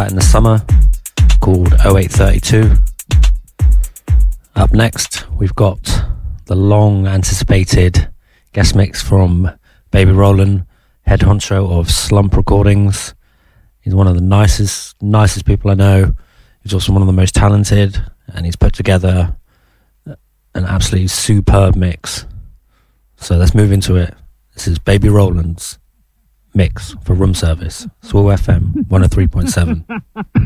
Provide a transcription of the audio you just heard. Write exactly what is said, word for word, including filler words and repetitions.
out in the summer called oh eight thirty-two. Up next, we've got the long anticipated guest mix from Baby Roland, head honcho of Slump Recordings. He's one of the nicest, nicest people I know. He's also one of the most talented, and he's put together an absolutely superb mix. So let's move into it. This is Baby Roland's mix for Room Service, Swell F M one oh three point seven.